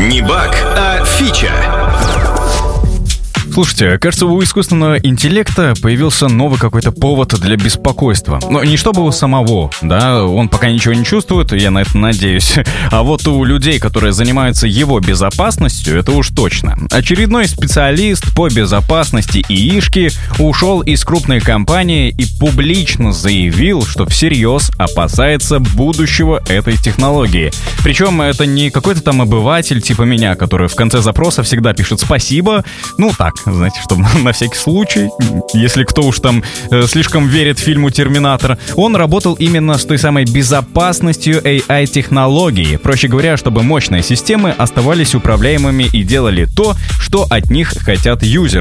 Не баг, а фича. Слушайте, кажется, у искусственного интеллекта появился новый какой-то повод для беспокойства. Но не чтобы у самого, да, он пока ничего не чувствует, я на это надеюсь. А вот у людей, которые занимаются его безопасностью, это уж точно. Очередной специалист по безопасности ИИшки ушел из крупной компании и публично заявил, что всерьез опасается будущего этой технологии. Причем это не какой-то там обыватель типа меня, который в конце запроса всегда пишет «спасибо». Ну так, знаете, чтобы на всякий случай, если кто уж там слишком верит фильму «Терминатор». Он работал именно с той самой безопасностью AI-технологии. Проще говоря, чтобы мощные системы оставались управляемыми и делали то, что от них хотят юзеры.